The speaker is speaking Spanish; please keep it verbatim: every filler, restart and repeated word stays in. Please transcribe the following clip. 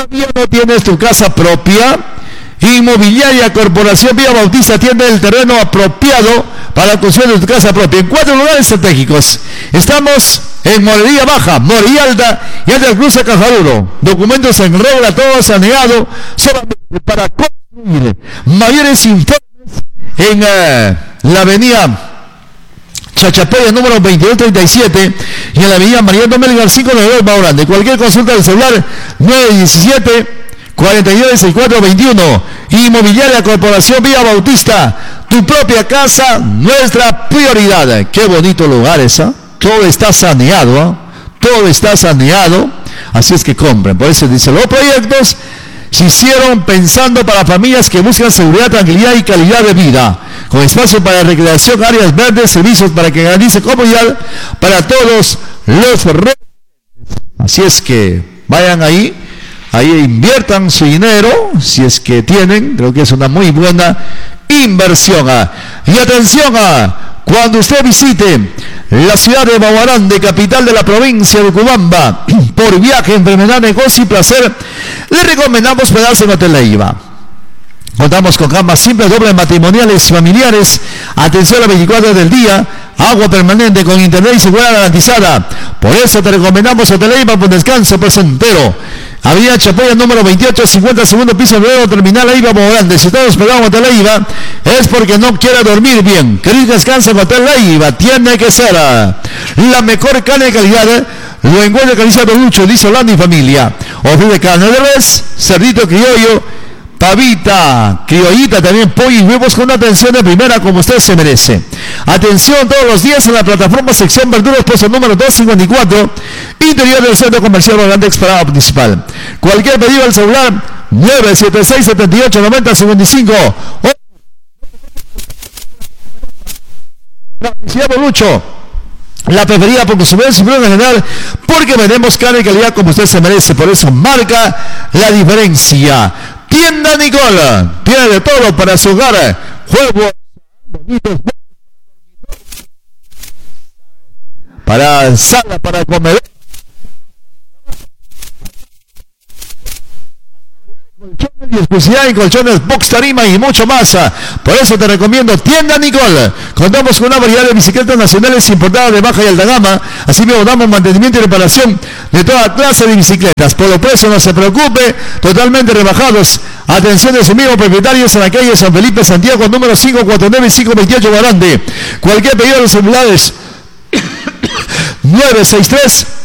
¿Todavía no tienes tu casa propia? Inmobiliaria Corporación Villa Bautista tiene el terreno apropiado para la construcción de tu casa propia en cuatro lugares estratégicos. Estamos en Morería Baja, Morería Alta y Alta Cruz de Cajaruro. Documentos en regla, todo saneado, solamente para construir. Mayores informes en uh, la avenida Chachapoya número veintidós treinta y siete y en la avenida Mariano Melgar cinco noventa y dos Grande. Cualquier consulta del celular nueve diecisiete cuarenta y nueve sesenta y cuatro veintiuno. Inmobiliaria Corporación Villa Bautista, tu propia casa, nuestra prioridad. Qué bonito lugar esa, ¿eh? Todo está saneado, ¿eh? Todo está saneado, así es que compren. Por eso dice, los proyectos se hicieron pensando para familias que buscan seguridad, tranquilidad y calidad de vida, con espacio para recreación, áreas verdes, servicios para que garantice comodidad para todos los residentes. Así es que vayan ahí, ahí inviertan su dinero, si es que tienen, creo que es una muy buena inversión. Y atención, cuando usted visite la ciudad de Baguarande, capital de la provincia de Cubamba, por viaje, enfermedad, negocio y placer, le recomendamos hospedarse en Hotel Leiva. Contamos con camas simples, dobles, matrimoniales, familiares, atención a las veinticuatro horas del día, agua permanente con internet y seguridad garantizada. Por eso te recomendamos Hotel Leiva por descanso placentero. Avenida Chapoya número veintiocho cincuenta, segundo piso, nuevo terminal Leiva Baguarande. Si estás hospedado en Hotel Leiva es porque no quiere dormir bien. ¿Querés descanso en Hotel Leiva? Tiene que ser la mejor carne de calidad. Lo encuentra Carnicería Lucho, dice Orlando y familia. Ofrece carne de res, cerdito criollo, pavita, criollita, también pollo y huevos con una atención de primera como usted se merece. Atención todos los días en la plataforma sección verduras, puesto número doscientos cincuenta y cuatro, interior del centro comercial Baguarande, Exparada Principal. Cualquier pedido al celular nueve siete seis siete ocho nueve cero cinco cinco. Carnicería Lucho, la preferida por consumidores y en general, porque vendemos carne de calidad como usted se merece. Por eso marca la diferencia. Tienda Nicole tiene de todo para su hogar, juegos bonitos, para sala, para comer, colchones y exclusividad en colchones, box, tarima y mucho más. Por eso te recomiendo Tienda Nicole. Contamos con una variedad de bicicletas nacionales importadas de baja y alta gama. Así mismo damos mantenimiento y reparación de toda clase de bicicletas. Por lo precio no se preocupe, totalmente rebajados. Atención de su mismo propietarios en la calle San Felipe Santiago número cinco cuatro nueve cinco veintiocho Baguarande. Cualquier pedido de los celulares nueve seis tres